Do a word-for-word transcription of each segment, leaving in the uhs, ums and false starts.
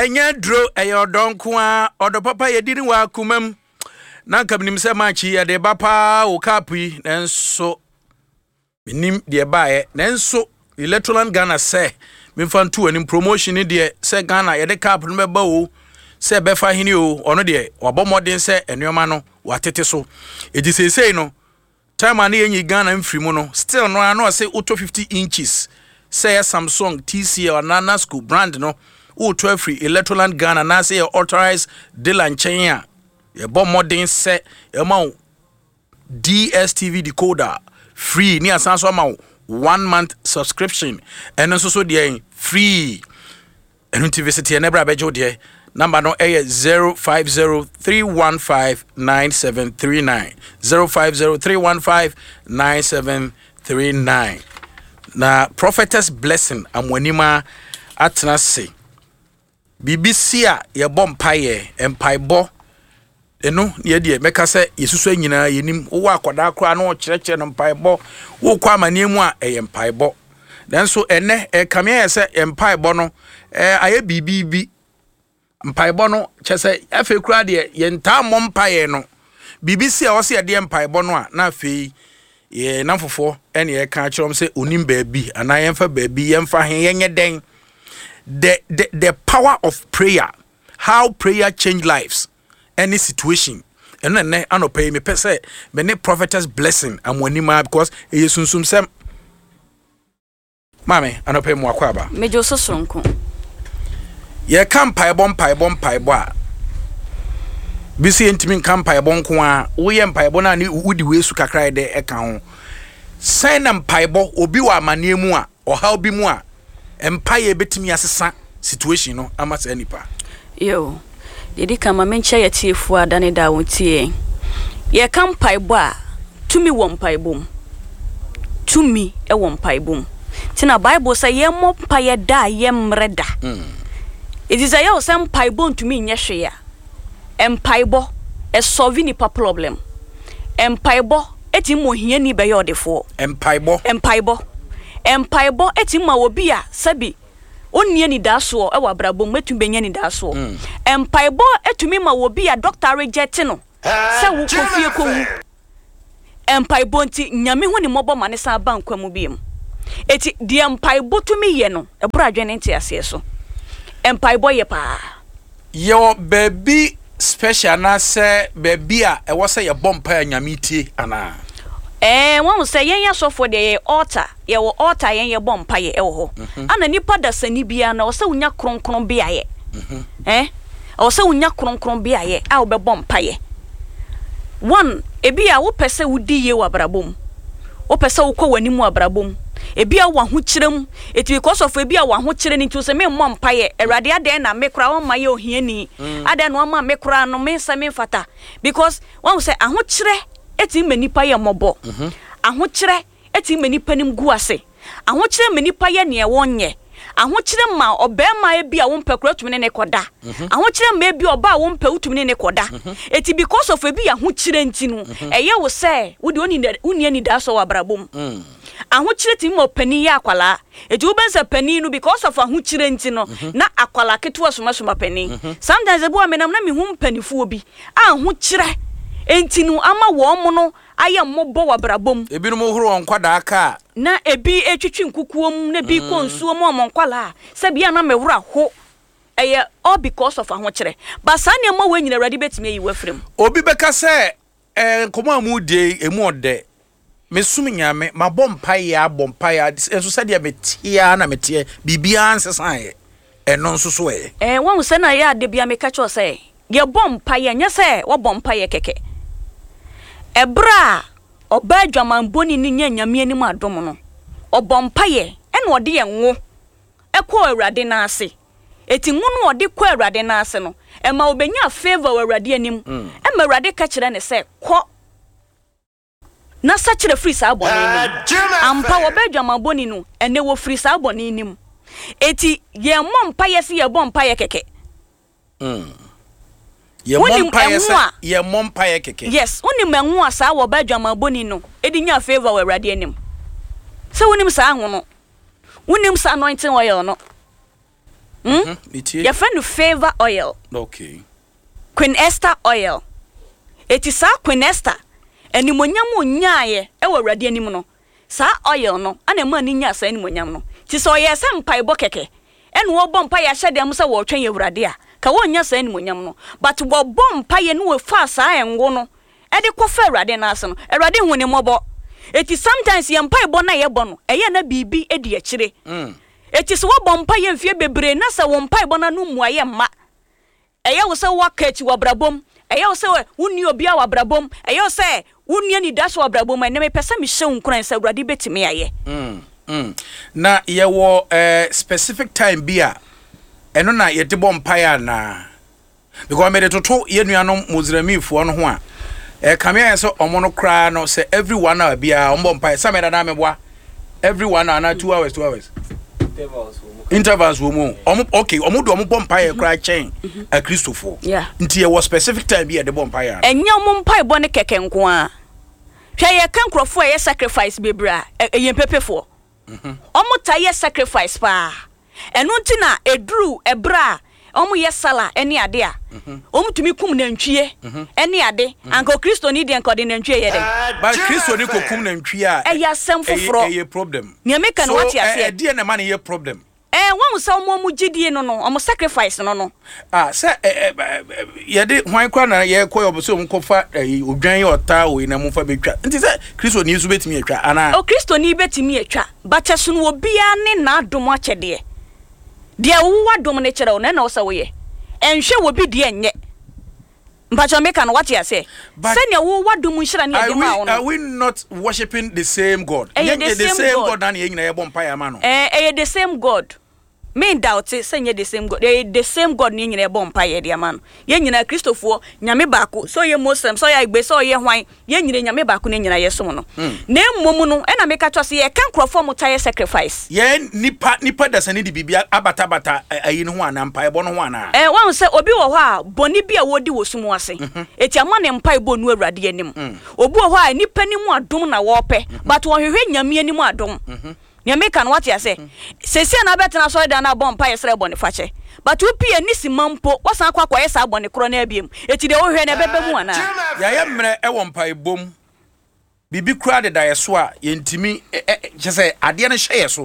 Enya dro eyo donkwa odo papa yedini wa kumam na kabnim se machi ya de bapa wo kapui nenso minim de baaye nenso Electroland Ghana se memfantu anim promotion ni de se Ghana ye de cap no meba o se befa hini o ono de wabomodin se enwoma no watete so edi sesei no time ani yenyi Ghana mfiri mu no still no ano se auto fifty inches say Samsung T C L or Nanasco brand no o twelve free Electroland Ghana na say authorized dealer nchenya ye bo modern set e ma D S T V decoder free ni asanso ma one month subscription and also so dey free and to visit here nebra bejo dey number no eh zero five zero three one five nine seven three nine zero five zero three one five nine seven three nine. Na prophetess blessing amwanima atena se B B C a ye bom paye empaibo eno ye de meka se yesusu nyina yenim wo akoda akra na o kyerekye no empaibo wo kwa manemu a e empaibo nanso ene e kame ye se empaibo no e aye bibibi empaibo no kyese afi kura de ye nta mom paye no B B C a wo se ye de empaibo no a na afi ye namfofo ene ye ka kyerem se onim baabi ana yemfa baabi yemfa hen yenye den the, the the power of prayer, how prayer change lives any situation and then anope me pese me ne prophetess blessing amwanima because e sunsum sem mame anope mo akwaba mejo sosonko ye kan paibon paibon paibo a bisi entimin kan paibon ko a wo ye paibo na ni wudi wesu kakra de e kan ho senam paibo obi wa manemu a oha obi mu a empire betimi asesa situation no amasa nipa yo dedi kama mencha yetiefu adane da wontie ye kan paibo a tumi won paibom tumi e won paibom tina bible say ye mo paye da ye mreda mm. It is a yo sem paibo tumi nye hwe ya empaibo e solve ni pa problem empaibo eti mo hia ni be yodefo empaibo empaibo empaibo eti ma obi a sabi onnie ni daso e wa brabom metum benya ni daso mm. empaibo etumi ma obi a doctor reject no se wo kofie ko wu empaibo nti nyame ho ni mobo mane sa bankwa mu biem eti di empaibo tumi ye no e bra adwene nti ase so empaibo ye pa yo baby special na se baby a e wo se ye bompa nyame tie ana eh won say yen ya sofo de altar ye wo altar yen ye bompa ye e wo ho ana nipa da sani bia na wo se unya kronkron bia ye eh wo se unya kronkron bia ye a wo be bompa ye one ebi a wo pese wudi ye wa brabom wo pese wo kwa wani mu abrabom ebi a wa ho kirem eti because of ebi a wa ho kire ni nti se me mmompa ye erade ade na me kra won ma ye ohiani ade no ma me kra no me se me fata because won say aho kire eti manipa ye mobo aho kire eti manipa nim gu ase aho kire manipa ye ne wonye aho kire ma obema e bia won pekura tumi ne koda aho kire ma e bia oba won pe utumi ne koda eti because of e bia aho kire ntinu eye wo say wo de oni oni ani da so wabrabom aho kire ti mo pani ya akwala eji wo bensa pani no because of aho kire ntino na akwala keto soma soma pani sometimes ebu amenam na me hu panifu obi aho kire entinu ama wo mo no aye mmobo wabrabom ebi no mo huru on kwada aka na ebi etwitwi nkukuom na bi konsuo mo mo nkwala se bia na mewura ho eye all because of aho kire ba sane ma we nyina radi betime yi wafrem obi beka se eh komo amu de emu ode mesum nyame mabompa ya bompa ya enso se de metia na metie bibia ansesan ye eno nso so ye eh won se na ya de bia meka cho se ye bompa ye nya se wo bompa ye keke ebra oba adwamamboni ni nya nyame ani mu adom no obompa ye ene ode ye nwo ekọ awurade na ase eti nwo no ode kọ awurade na ase no e ma obenya favor awurade anim e ma awurade ka kire ne se kọ na sa kire free sa aboni ni ampa oba adwamamboni no ene wo free sa aboni nim eti ye mompa ye se ye bompa ye keke mm ye mompa ye se ye mompa ye keke yes oni menwo asa wo ba adwamamboni no edi nya favor awurade anim se wonim sa ho no wonim sa anointing oil no Hmm? Your friend favor oil. Okay. Queen Esther oil. It is our Queen Esther. And the monyamu nyaye, ewa radi animono. Sa oil no, and a man in yas any monyam. Tis all yes, and pie bokeke. And wo bomb pie shed them so will train your radia. Kawan yas any monyam. But wo bomb pie no fast I am wono. Edi kofe radi nason, a radi winning mobo. It is sometimes yam pie bona ye bono, a yana bibi edi a chire. It is what bomb pie and fear bebre nasa one pie bona no moye ma. Aya was a walk catch wa brabom. Aya say wunni obi a wa brabom. Aya say wunni ni dash wa brabom and me pesa mi hye unkran say urade betimi aye. Mm. Mm. Na ye wo eh specific time bia eno na ye de bom paya na because me de toto ye nuanom muzramifo no ho a eh kamia so omo no kra no say every one hour bia omo paya say me da na me boa every one hour na two hours two hours intervals wo mu omo okay omo do omo bom paya kra chen a Christopher yeah nti ye was specific time bia de bom paya enya omo paya bo ne keke nko a hwe ye kan krofo ye sacrifice bebra ye pepefo mhm omo taye sacrifice pa eno nti na edru ebra omo ye sala eni ade a omo tumi kum na ntwie eni ade anko Kristo ni de enko de ntwie ye den ba Kristo ni ko kum na ntwie a e ya sem foforo e ye problem ne meka no what ya say e de na ma ne ye problem eh won so omo mu gidie no no omo sacrifice no no ah say ye de hwan kwa na ye koy oboso omo kofa odwan ye ota o ina mu fa betwa nti say Kristo ni su betimi atwa ana o Kristo ni betimi atwa bacha so no obia ne na adom akyede de wo adom ne kyerɛ wo na na wo sa wo ye enhwe wo bi de enye mpacho meka no what ya say say ne wo wadom nhira ne de ma wo no are we not worshiping the same God yeah, the, the same God na ye nyina ye bom pa ya ma no eh eh the same God me doubt say nye the same God eh the same God ne nyina ye bom pa ye de ma no ye nyina Kristofo nyame baako so ye Muslim so ye igbe so ye hwan ye nyina nyame baako ne nyina ye som no na mmom no e na meka to say ye kan krofo mo taye sacrifice ye nipa nipa da sane di bibia abata bata ayi no ho ana mpa ebo no ho ana eh wan say obi wo ho a boni bia wodi wo sumu ase eti ama ne mpa ebo nu awurade anim obi wo ho a nipa ni mu adom na wo pe but wo hwehwe nyame ani mu adom ne meka no what ya say sese na betena so da na bompa yesre boni fache but upi enisi mampo wasan kwa kwa yesa boni kro na abiem eti de wo hwe na bebe mu ana ya ye mre e wo mpa ebom bibi kura de da yeso a yentimi je say ade ne hye yeso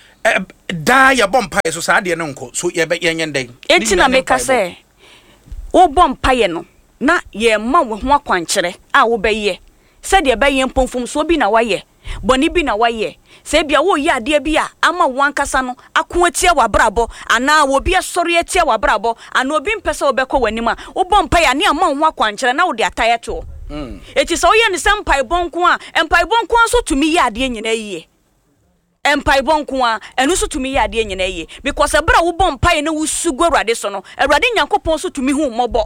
da ya bompa yeso sa ade ne nko so ye be yenyen den eti na meka say wo bompa ye no na ye ma wo ho akwankyere a wo be ye se de be ye mpomfom so bi na waye boni bi na waye se bia wo yi ade bia ama wankasa no ako atia wabrabo ana wo bia sori atia wabrabo ana obi mpese obekọ wanima wo bompa ya ne ama ho akwankyere na wo de ataye to mm eti so ye ne sempai bonko a empai bonko so tumi yi ade nyina yiye empai bonko a enu so tumi yi ade nyina yiye because ebra wo bompa ye na wo sugo Awurade so no Awurade Nyankopon so tumi hu mobo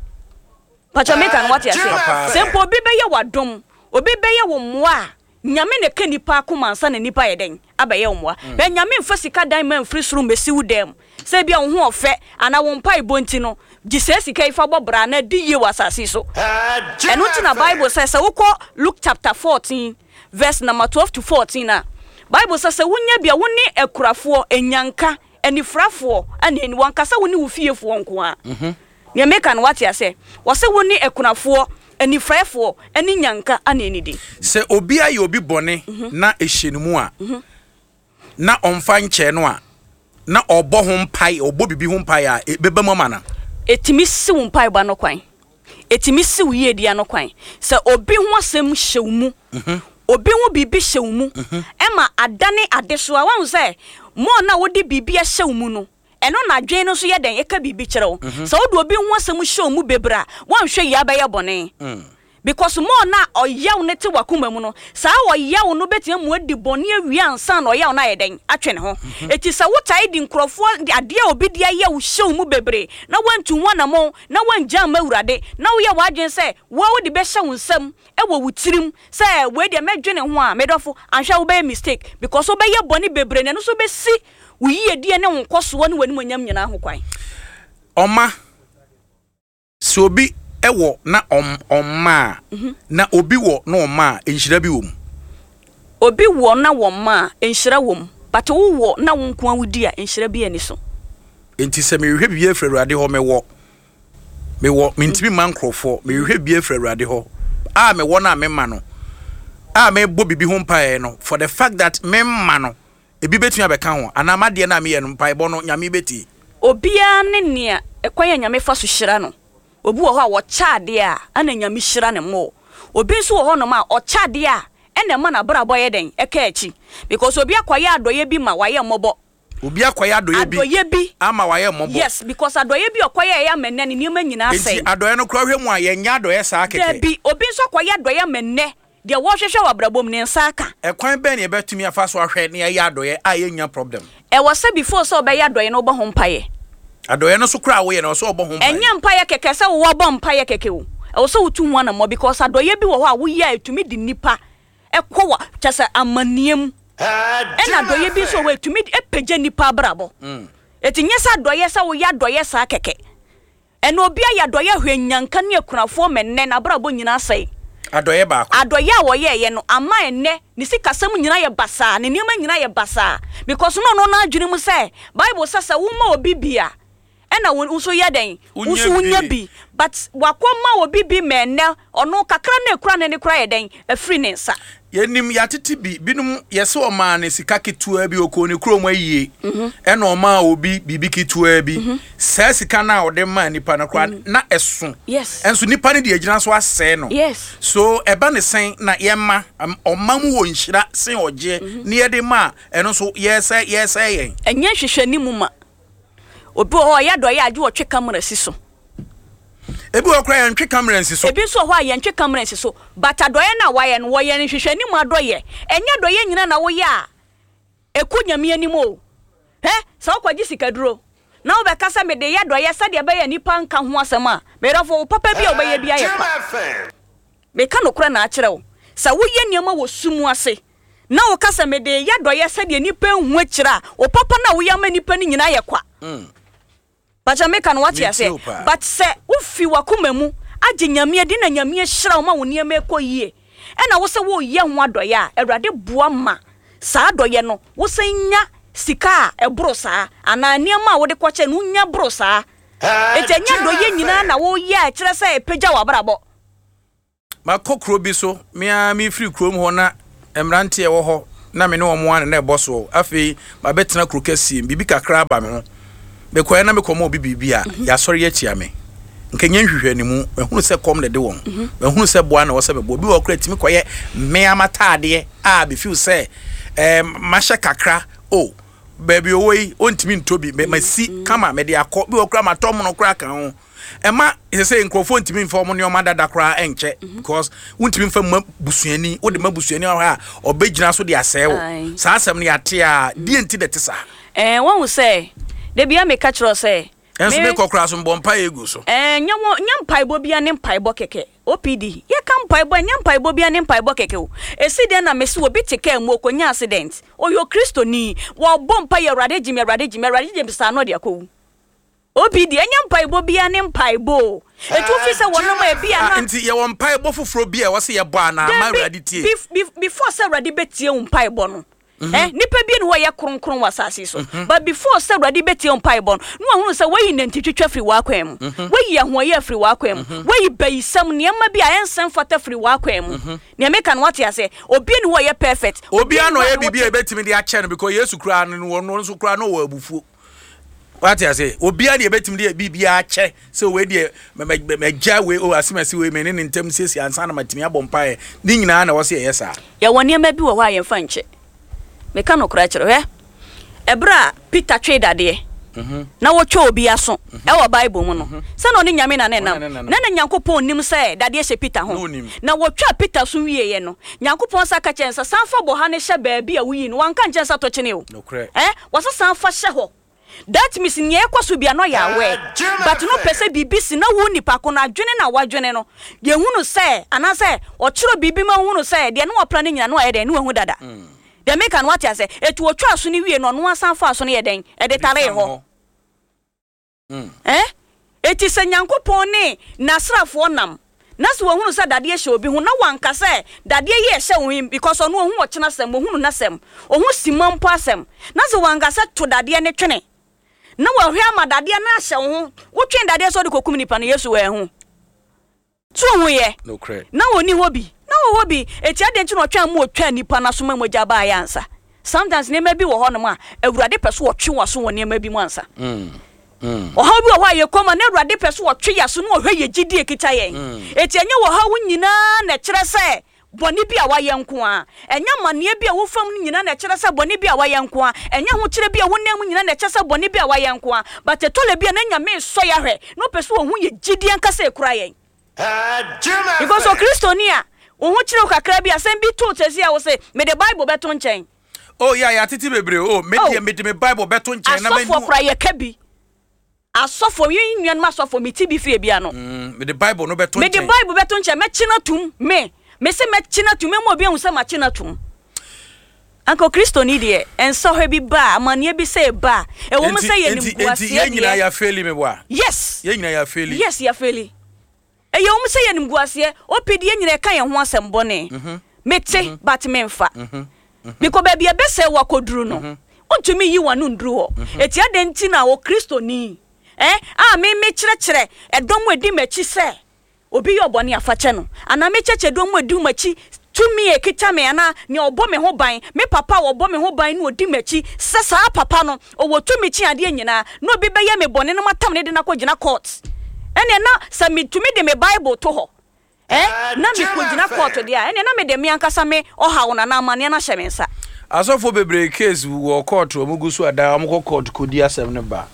pacha meka no what ya say sempo obi be ye wadom obi be ye wo moa nyame ne ka nipa akoma ansa na nipa ye den abaye omwa be nyame mfa sika dan man free room besi wudem se bia wo ho ofe ana wo mpa ibonti no gise sika ifa bobra na di ye wasasi so eno ti na Bible says woko Luke chapter fourteen verse number twelve to fourteen na Bible says wonya bia woni ekurafo enyanka enifrafo ana eni wankasa woni wufiefo nko a mhm ne meka no what ya say wo se woni ekunafo eni frefo eni nyanka ana eni di se obi aye obi bone mm -hmm. na ehyenemu a mm -hmm. na omfa nche no a na obo ho mpai obo bibi ho mpai a beba mama na etimi si wo mpai ba no kwan etimi si wo ye dia no kwan se obi ho asem hyewmu mm -hmm. obi ho bibi hyewmu mm -hmm. ema adane adeso a wan se mo na wodi bibi a hyewmu no eno na dwen no so ye den eka bibi kyerɛw so wo do obi ho asem hyew mu bebra wan hwe ya ba ye bone mm. because mo na oyaw ne te wakoma mu no saa oyaw no betia mu adi bone awia ansa na oyaw na ye den atwe ne ho eti sa wotai di nkrofo ade a obi dia ye wo hyew mu bebre na wantu wana mo na wanja mawurade na wo ye wadwen se wo wo de be hye wo nsam e wo wutirim se we de medwene ho a medofo anhwa wo be mistake because wo be ye bone bebre ne no so be si wo yi die ne nkoso ne wani monyam nyina ho kwan oma so bi ewo na om omma mm -hmm. na obi wo na omma enhira bi wom obi wo na wo ma enhira wom but wo wo na wo nko awudi a enhira bi ani so enti se me hwehwe bie fra Awurade ho me wo me wo me ntimi man krofo me hwehwe bie fra Awurade ho a me wo na me ma no a me bo bibi ho mpae no for the fact that me ma no ebi betumi abeka ho ana ma de na me ye no mpae bo no nyame beti obia ne nea ekwanya nyame fa so hyira no obi wo ho a wo chaade a ana nyame hyira ne mo obi nso wo ho no ma o chaade a ene ma na bra boye den eka achi because obi akwaye adoye bi ma waye mobo obi akwaye adoye bi adoye bi ama waye mobo yes because adoye bi akwaye ya menne ne niam nyina sai enti adoye no kura hwemu a ye nya adoye saa keke bi obi nso akwaye adoye menne de wo hwehwe wa brabom ne nsa aka ekwan be ne betumi afa so ahwe ne ya adoye a ye nya problem e wo se before so be ya adoye no bo ho mpaye adoye no so kura wo ye no so obo ho mpaye enya mpaye keke se wo bo mpaye keke wo e wo se wutu ho na mo because adoye bi wo ho a wo ya etumi di nipa ekwa chese amaniem ena doye bi so we tumi epeje nipa brabo mm etinye sa doye sa wo ya doye sa keke ena obi ya doye hwanyanka ne akunafo menne na brabo nyina sai adoye ba ko adoye a wo ye ye no ama enne ni sikasam nyina ye basa ne niam nyina ye basa because no no na adwene mu say Bible says wo ma obi bia ena wo so ye den wo so unya bi but wakoma obi bi menne ono kakra na ekura ne ne kura ye den afri ne nsa yenim yatete bi binum yese o ma ne sika ketua bi okoni krom ayie ena o ma obi bibi ketua bi sa sika na o de ma nipa na kwa na eso enso nipa ne de agina so asɛ no so eba ne sen na yema o ma mu wo nhira sen oje ne ye de ma eno so yese yese yen enye hwehwani mu ma obi o ya do ya age o twe camera si so ebi okra ya ntwe camera nsi so ebi so ho ya ntwe camera nsi so but adoye na waye no wo ye ne hwehwani mu adoye enya doye nyina na wo ya eku nyame ani mo he sa okwaji sikaduro na wo be kasa me de ya doye sa de be ya nipa nka ho asema me rafo papa bi obaye bi aye pa me ka no kura na akire wo sa wo ye niam wo sumu ase na wo kasa me de ya doye sa de nipa hu akira wo papa na wo ya ma nipa ni nyina ye kwa mm But Jamaican what you say, but say, ufi wakumemu, aje nyamie di na nyamie shira uma unieme ekɔ yie. E na wo se wo ye ho adoye a Awurade boa ma. Saa adoye no, wo se nya sika e bro saa, ana niema wo de kwache no nya bro saa. Ete nya doye nyina na wo ye a kire se epagya wa brabo. Ma kokro bi so, me a me free krom ho na emrante e wo ho, na me ne wo mo an na e boso. Afei, ma betena krokasi, bibi kakra ba me ho. Be kwa na me komo obi bibia ya sori ya chia me nkenye nhwehwe mu ehunu se kom le de won ehunu se boa na wo se be bo bi wo kra timi koye me amataade a be feel say eh masha kakra o baby owei ontimi ntobi me masi kama me de akọ bi wo kra matom no kra kan ho ema ise se nkrofo ntimi mfo ne o madada kra enche because untimi mfa mabusuani wo de mabusuani ha obegina so de asewo saa asem ne yate a die nti de tesa eh won say de bia me catch ro say enso me kokra so mbompa egu so eh nyamo nyampaibo bia ne mpaibo keke O P D ye kan mpaibo nyampaibo bia ne mpaibo keke o esi de na mesi obi teke mu okonya accident oyo Kristo ni wo bompa ye Awurade jimi Awurade jimi Awurade jimi sa no de akowu O P D nyampaibo bia ne mpaibo etu fi se wono ma bia na nti ye wo mpaibo foforo bia wo se ye bo ana ma Awurade tie before se Awurade betie mpaibo no Mm-hmm. Eh nipa bi ne ho ye kronkron wasase so mm-hmm. But before say Awurade betie mpaibon no ahunu say wayi nanti twetwa firi wakwam mu mm-hmm. Wayi ahoye firi wakwam mu mm-hmm. Wayi bayisam ne ma bi a ensem fata firi wakwam mu mm-hmm. Ne meka no wate ase obi ne ho ye perfect obi ano ye bibia e betimi de ache no because Yesu kura no no so kura no wo abufuo wate ase obi a de betimi de bibia ache say we de megja we o asimasi we me ne ntem sesi ansa na matimi abompa ni nyina na wo se ye sa ya woni ma bi wo ho aye fa nche me ka no kura kire he ebra Peter tweda de mhm na wo twa obi aso e wo Bible mu no se no ne nyame na ne nam na na Nyankopon nim se dade hye Peter ho na wo twa Peter so wiye ye no Nyankopon sa ka kyensa sanfa bo ha ne hye baabi a wuyi no wanka kyensa to kyene o eh wo sa sanfa hye ho that means nye kwaso bia no ya we but no pese bibisi na wo nipa ko na adwene na wadwene no ye hunu se ana se o kyero bibi ma hunu se de no wo plan nyina no ya de no hu dada de make an what you say etu otwa so ni wie no no asan fa so no ye den e de tare ho mm eh eti se Nyankopon ne nasrafo nam na so hunu se dade hye obi hu na wanka se dade ye hye wo him because ono hu ochena sem hunu na sem ohun simampo asem na so wanka se to dade ne twene na wo hwe amadade na ahye ho wo twen dade so de kokum nipa no Yesu we ho so ho ye no credit na woni hobi na wo hobi eti ade nti no twan mu otwa nipa na so ma mogya ba ya ansa sometimes ne ma bi wo ho no ma awurade pese wo twe wo so wo ne ma bi mu ansa mm mm o ha bi wo ha ye koma na awurade pese wo twe ya so no hwe ye gidi ekita ye eti enye wo ha wo nyina na kire se boni bi a waye nko a enya mane bi a wo fam nyina na kire se boni bi a waye nko a enya ho kire bi a wo nam nyina na kire se boni bi a waye nko a but etole bi a na nyame so ya hwe no pese wo hu ye gidi ankasa ekura ye because o kristonia wo hu kire kakra bi asem bi to tesi a wo se me the Bible beto nchen oh yeah yeah titi bebre oh me die me the Bible beto nchen na me asofo kura ye kabi asofo yin nwan ma asofo mi ti bi fie bia no mm me the Bible no beto nchen me the Bible beto nchen me china tum me me se me china tum me mo bi hu se ma china tum Uncle Christo ni de enso he bi ba amane bi se ba e wo mo se ye ni buase ye nyina ya feli me boa yes ye nyina ya feli yes ya feli e ye wo mo se ye ni buase o pedi ye nyina ka ye ho asem bone mete but me mfa because baby e be se wa koduru no ontumi yi wanu nduru ho eti ade nti na wo Christo ni eh ah me me kire kire edom edi machi se obi yo bone afache no ana me cheche dom edi machi tumi ekita me ana ne obo me ho ban me papa wo obo me ho ban na odi machi sesa papa no owo tumi chi ade nyina no obi be ye me bone no matam ne de na kogina court ene na sa me tumi de me Bible to ho eh na me kogina court de a ene na me de me ankasa me oha na na amane na hye me nsa asofo bebre case wo court o mugusu ada amko court kodi asem ne ba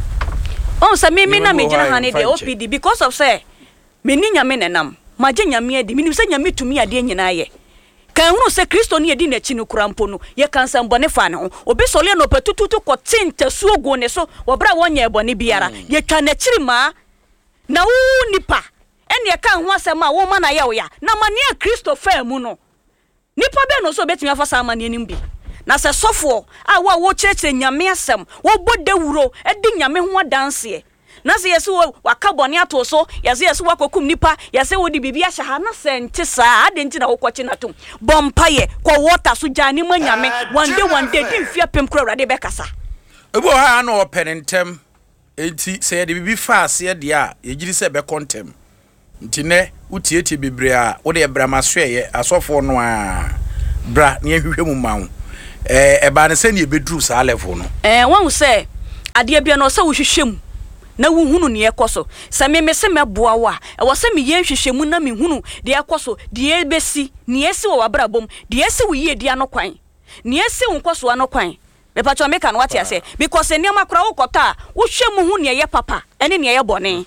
on sa me me na me gina hane de O P D because of say me ni nyame nenam maje nyame adi me ni se nyame tumi ade nyina ye kan hunu se Kristo ni edi na chi no kurampo no ye kan san bone fa ne ho obi sole no patututu ko tentasu ogo ne so wo bra wonya bone biara ye twa na chiri ma na wu nipa ene ye kan ho asem a wo ma na ye wo ya na mane Kristo fa mu no nipa be no so betumi afa sa mane nim bi na se sofo a wo wo chirechire nyame asem wo bodawuro edi nyame ho adanse na se yesu waka bone ato so yase yesu wakokum nipa yase wodi bibia hye ha na se nte saa ade nti na wokwachi natum bompaye kwa water so jani manyame one day one day di mfia pem kura urade be kasa ebo ha na openentem enti se ye de bibi faase ye de a ye giri se be kontem nti ne utieti bibre a wo de bra masoye asofo no a bra ne hwehwemu mawo eh e ba ne se ne ebedru sa level no eh won se ade bia no se wo hwehwem na wo hunu ne ekoso se me me se meboa wa e wo se me ye hwehwemu na me hunu de ekoso de ebesi ne esi wo wabrabom de esi wo yie dia no kwan ne esi wo nkoso ano kwan me pacho me kan wate ase because eni amakura wo kota wo hwemu hu ne ye papa ene ne ye bone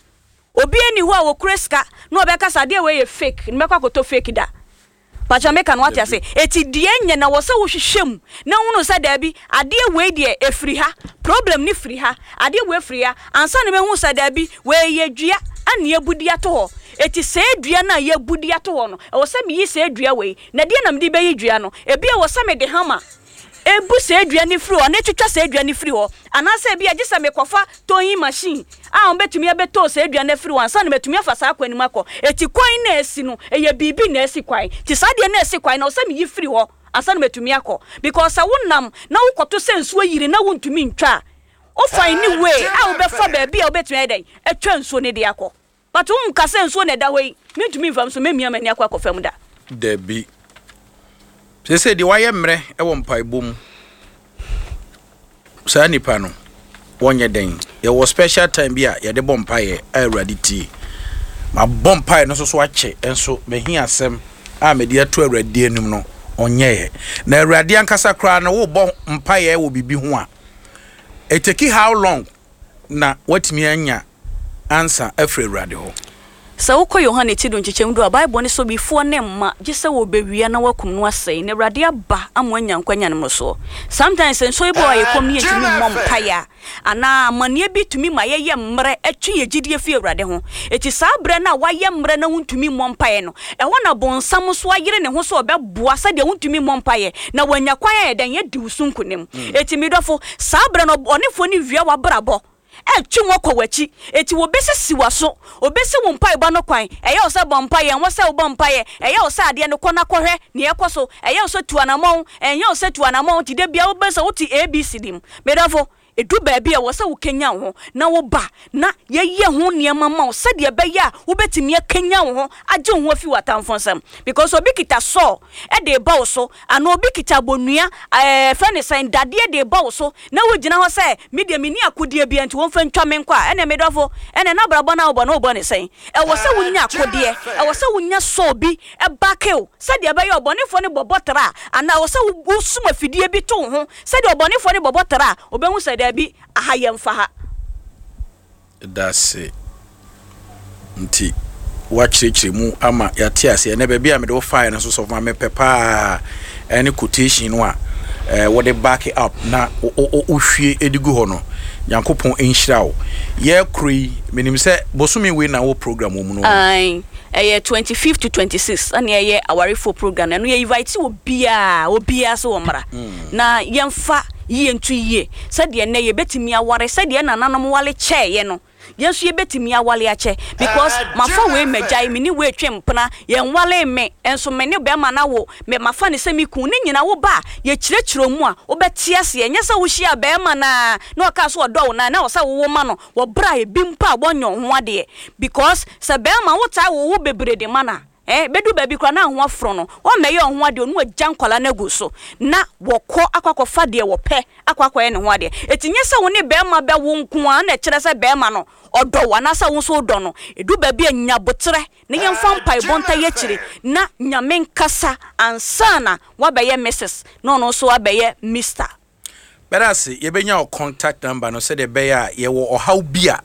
obi eni ho a wo kreska no obeka sa de we ye fake ne mekwa koto fake da pacho me kan wate ase eti de enye na wo se wo hwehwem na hunu se da bi ade we de efri ha problem ni free ha ade we free ha ansa ne me hu se da bi we ye dua ane ebudia to ho eti se dua na ye budia to ho no e wo se me yi se dua we na de na me de be yi dua no e bia wo se me de hama ebu se dua ni free ho na twetwa se dua ni free ho anasa bia gisa me kofa toyin machine a on betumi abeto se dua na free ho ansa na betumi afa sa kwani mako eti kwan na esi no e ye bibi na esi kwan ti sa de na esi kwan na wo se me yi free ho ansa na betumi akọ because awunam na wo koto se nsuo yiri na wontumi ntwa o find ni way a wo be fa ba bia wo betumi eden etwa nsuo ne de akọ but wo nka se nsuo ne da we mentumi mfam so memia mani akọ akọfam da de bi se se di waye mre e wo mpa ibom sa nipa no wonye den ye wo special time bia ye de bompa ye awurade ti ma bompa no so so ache enso mehi asem a me de ato awurade anum no onye na awurade ankasa kra na wo bo mpa ye wo bibi ho a it take how long na watimi anya answer afre awurade ho sa woko Yohane ti do nchechem do Bible ne so before ne ma gise wo bewia na wakum no asai ne awurade aba amwanya nkwanya ne so sometimes so ibo aye kom ne yetumi mompa ya ana amane bi tumi ma ye ye mre atwi ye gidie fi awurade ho eti sa bre na wa ye mre na wuntumi mompa ye no e ho na bonsam so ayire ne ho so obeboa sa de wuntumi mompa ye na wanya kwaya ye dan ye di usunkunem eti mi dofo sa bre no onefo ni wia wa brabo e twinwo kwachi eti wo besisi waso obesi wo mpa iba no kwan eye o se bompa ye wo se wo bompa ye eye o se ade ne kona kohwe ne ekoso eye o se tuanamon eye o se tuanamon ti de bia wo besa wo ti A B C dim medafo edu baabi a wo se wo kenya wo na wo ba na ye ye ho niema ma wo se de be ya wo betimi akenya wo age ho afi watamfonsam because obi kita so e de ba wo so ana obi kita bonua eh fa ne san dade de ba wo so na wo gina ho se media mini akode bia nti wo fa ntwa men kwa ene medofo ene na brabo na wo na wo ne san e wo se wo nya akode e wo se wo nya so bi e bakeo se de be ya obonefo ne bobotra ana wo se wo suma fidie bi to ho se de obonefo ne bobotra obehu se de bi ahayemfa ha. That's it. Nti wachirichiri mu ama yate ase na baabi a me do fire na so so ma me pepa any quotation no a eh wo de back it up na o hwie edigu ho no Yankopon enhyira wo ye kroi menim se bosumi we na wo program mu no ai eh twenty-fifth to twenty-sixth ani eh awarefo program na no ye invite obia obia so wo mra na yemfa ye ntu ye sade na ye betimi aware sade na nanom wale che ye no yensu ye betimi awale ache because mafa we magai mini we twempna ye nwale me enso me ne be ma na wo me mafa ne semi kun ne nyina wo ba ye kirekiro mu a wo betia se enye sa wo hia be ma na na oka so odo na na wo sa wo ma no wo bra e bimpa bonyo ho ade because se be ma wo ta wo wo bebrede ma na eh bedu baby kra na ho afro no o meye ho ade onu agya nkwala na gu so na wokọ akwakofa de wo pe akwakọ ne ho ade etinye se wo ne be ma be wo nko a na kire se be ma no odo wa na sa wo so odo no edu baby anya botre ne yemfa mpai bonta ye kire na nyame nkasa ansana wa be ye missus no no so wa be ye mister berase ye benya o contact number no se de be ya ye wo ohaw bia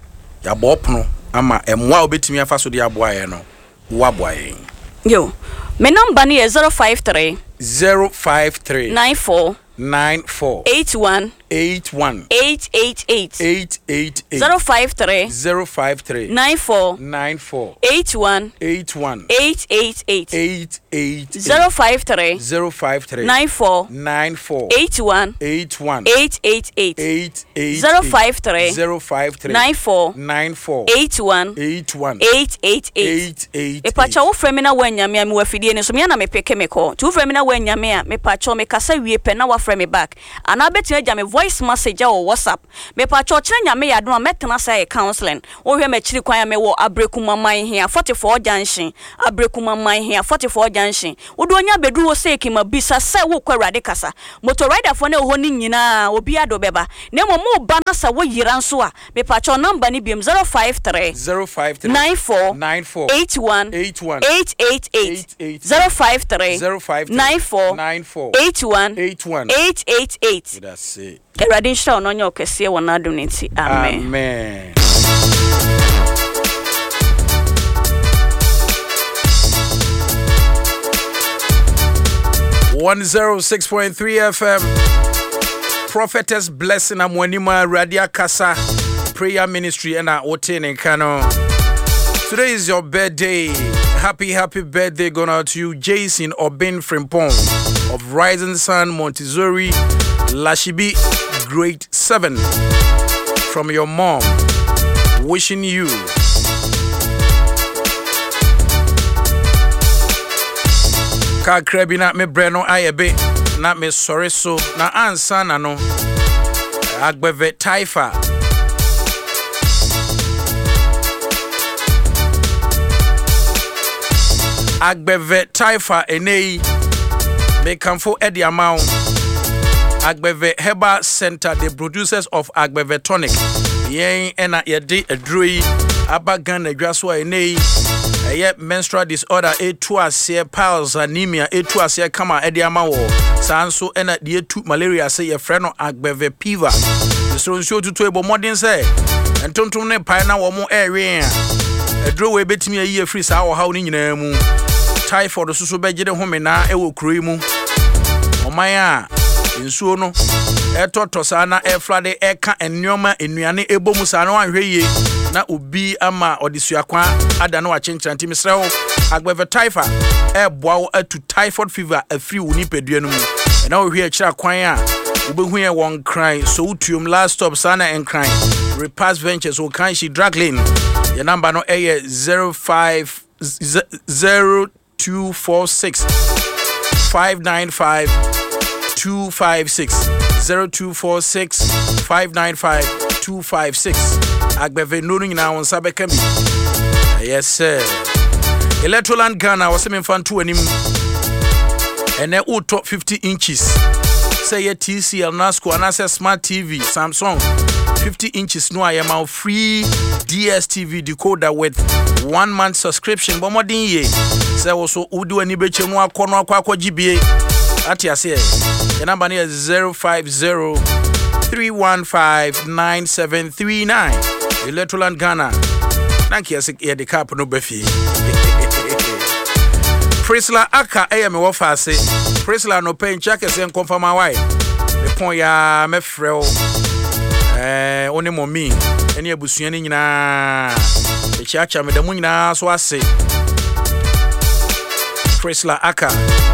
ya bopono ama emwa obetimi afa so de aboa ye no Wabway. Yo, my number is zero five three zero five three nine four nine four eight one eight one eight eight eight eight eight eight zero five three zero five three nine four nine four eight one eight one eight eight eight eight eight zero five three zero five three nine four nine four eight one eight one eight eight eight eight eight zero five three zero five three nine four nine four eight one eight one eight eight eight eight e pacha wo frame na wanyame am wafidie ne so me na me peke me ko tu frame na wanyame a me pacha me kasa wie pe na wa frame me back ana betia gya me voice message o WhatsApp me pacha kire nyame ya do metena say counseling wo hwe me kiri kwan me wo abrekuma man hia forty-four junction abrekuma man hia forty-four junction wo do nya bedu wo say kima bisa say wo kwawrade kasa motor rider fo na ho ni nyina obi ado beba na mo mo ba na sa wo yira nso a me pacha number ni biem zero five three zero five three nine four nine four eight one eight one eight eight eight zero five three zero five nine four nine four eight one eight one eight eight eight. That's it. Eradin show no nyo kese wona donate. Amen. Amen. one oh six point three F M. Prophetess Blessing Amwanima Radia Kasa Prayer Ministry and Otene Kano. Today is your birthday. Happy, happy birthday going out to you, Jason Obin Frimpong of Rising Sun Montessori Lashibi Grade seven. From your mom. Wishing you Ka krebi na me breno ayebe na me sorry so na ansa na no agbeve taifa agbeve taifa enei me kamfo edi amount agbeve Herbal Center, the producers of agbeve tonic yen ena yedi adroi abagan adwaso enei eye menstrual disorder etu ase piles anemia etu ase kama edi amawo sanso ena de etu malaria se ye frɛ no agbeve fever so nso tutu ebo modern say entontom ne pai na wo mo ewe a edro we betimi ayi free sa wo haw ni nyina mu typhoid so so begide home na ewo kuroi mu oman a nsuo no etoto sa na efrade eka ennioma ennuane ebomu sa na wanhwe ye na obi ama odisuakwa ada na wachenchanti misrewo agbeve typhoid e boawo atu typhoid fever afri woni pedua no mu na wo hwe akira kwan a obehu ye won cry so utuum last stop sana en cry repass ventures o kan she drag lane your number no e zero five zero two four six five nine five two five six zero two four six five nine five two five six. Agbeve no nyina won sabe ka bi. Yes sir. Electroland Ghana was me fan to anim. Ene u top fifty inches. Say a T C L Nasco and access smart T V Samsung fifty inches no I am out free D S T V decoder with one month subscription. But more than ye say also udu ani beche no akono akwa G B A. Ati ase the number is zero five zero three one five nine seven three nine. Electroland Ghana. Thank you. Here the cap no befi. Prisla aka e me wo fa se. Prisla no pen check se confirm why. Me pon ya me frɛ eh oni momi eni abusua ni nyina. E chiacha me da mu nyina so ase. Prisla aka